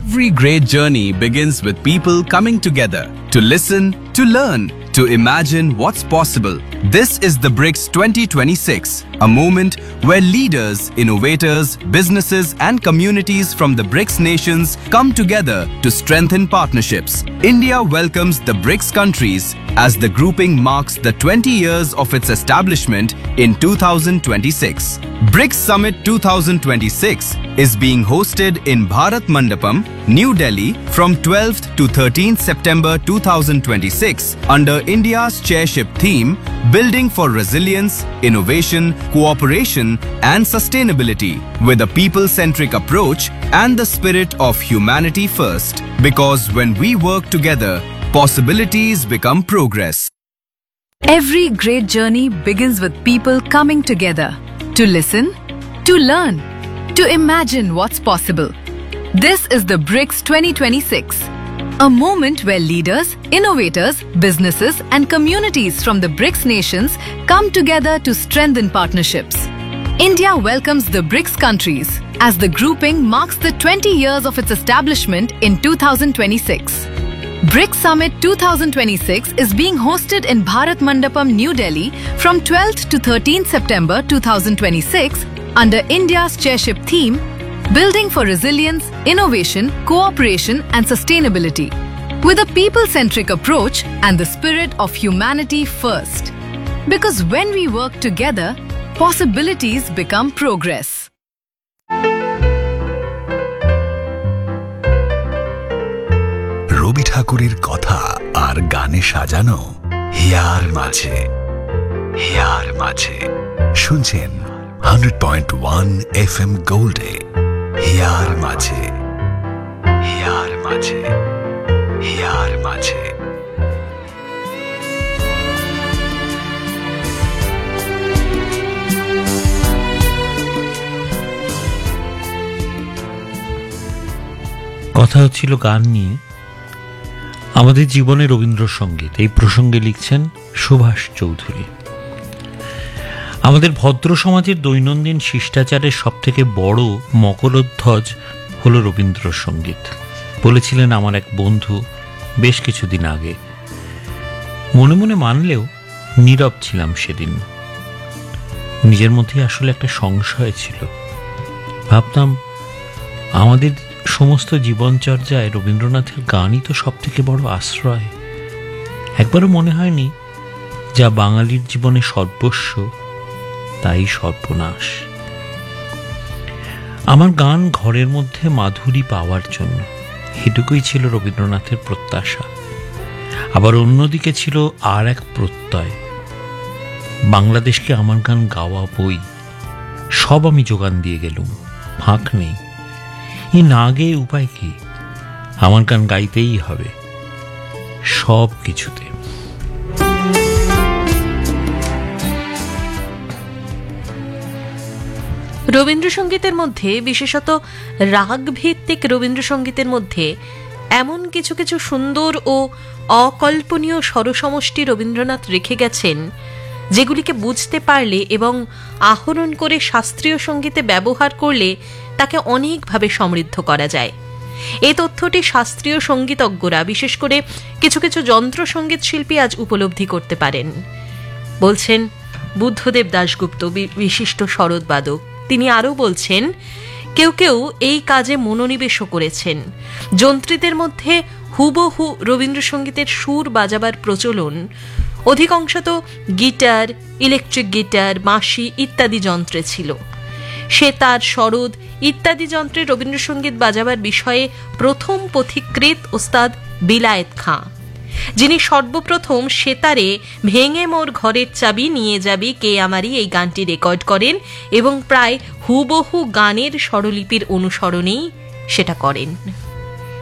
Every great journey begins with people coming together to listen, to learn, to imagine what's possible. This is the BRICS 2026, a moment where leaders, innovators, businesses and communities from the BRICS nations come together to strengthen partnerships. India welcomes the BRICS countries as the grouping marks the 20 years of its establishment in 2026. BRICS Summit 2026 is being hosted in Bharat Mandapam, New Delhi from 12th to 13th September 2026 under India's chairship theme Building for Resilience, Innovation, Cooperation and Sustainability with a people-centric approach and the spirit of humanity first. Because when we work together, possibilities become progress. Every great journey begins with people coming together to listen, to learn, to imagine what's possible. This is the BRICS 2026, a moment where leaders, innovators, businesses and communities from the BRICS nations come together to strengthen partnerships. India welcomes the BRICS countries as the grouping marks the 20 years of its establishment in 2026. BRICS Summit 2026 is being hosted in Bharat Mandapam, New Delhi from 12th to 13th September 2026 under India's chairship theme Building for Resilience, Innovation, Cooperation and Sustainability with a people-centric approach and the spirit of humanity first. Because when we work together, possibilities become progress. রবি ঠাকুরের কথা আর গানে সাজানো here মাঝে here মাঝে শুনছেন 100.1 FM গোল্ডে here মাঝে here মাঝে here মাঝে। কথা হচ্ছিল গান নিয়ে। আমাদের জীবনে রবীন্দ্রসঙ্গীত, এই প্রসঙ্গে লিখছেন সুভাষ চৌধুরী। আমাদের ভদ্র সমাজের দৈনন্দিন শিষ্টাচারের সবথেকে বড় মকরধ্বজ হল রবীন্দ্রসঙ্গীত, বলেছিলেন আমার এক বন্ধু বেশ কিছুদিন আগে। মনে মনে মানলেও নীরব ছিলাম সেদিন। নিজের মধ্যে আসলে একটা সংশয় ছিল। ভাবতাম আমাদের সমস্ত জীবনচর্যায় রবীন্দ্রনাথের গানই তো সব থেকে বড় আশ্রয়। একবারও মনে হয়নি যা বাঙালির জীবনে সর্বস্ব তাই সর্বনাশ। আমার গান ঘরের মধ্যে মাধুরী পাওয়ার জন্য, এটুকুই ছিল রবীন্দ্রনাথের প্রত্যাশা। আবার অন্যদিকে ছিল আর এক প্রত্যয়, বাংলাদেশকে আমার গান গাওয়া বই সব আমি যোগান দিয়ে গেলুম, ফাঁক নেই। এই না গেয়ে উপায় কি? আমার গান গাইতেই হবে সব কিছুতে। রবীন্দ্রসঙ্গীতের মধ্যে, বিশেষত রাগভিত্তিক রবীন্দ্রসঙ্গীতের মধ্যে এমন কিছু কিছু সুন্দর ও অকল্পনীয় স্বরসমষ্টি রবীন্দ্রনাথ রেখে গেছেন, যেগুলিকে বুঝতে পারলে এবং আহরণ করে শাস্ত্রীয় সঙ্গীতে ব্যবহার করলে তাকে অনেকভাবে সমৃদ্ধ করা যায়। এই তথ্যটি শাস্ত্রীয় সঙ্গীতজ্ঞরা, বিশেষ করে কিছু কিছু যন্ত্রসঙ্গীত শিল্পী আজ উপলব্ধি করতে পারেন। বলছেন বুদ্ধদেব দাশগুপ্ত, বিশিষ্ট সরোদবাদক। তিনি আরও বলছেন, কেউ কেউ এই কাজে মনোনিবেশও করেছেন। যন্ত্রীদের মধ্যে হুবহু রবীন্দ্রসঙ্গীতের সুর বাজাবার প্রচলন অধিকাংশত গিটার, ইলেকট্রিক গিটার, বাঁশি ইত্যাদি যন্ত্রে ছিল। সেতার, সরোদ ইত্যাদি যন্ত্রে রবীন্দ্রসঙ্গীত বাজাবার বিষয়ে প্রথম পথিকৃৎ ওস্তাদ বিলায়েত খাঁ, যিনি সর্বপ্রথম সেতারে ভেঙে মোর ঘরের চাবি নিয়ে যাবি কে আমারই এই গানটি রেকর্ড করেন এবং প্রায় হুবহু গানের স্বরলিপির অনুসরণেই সেটা করেন।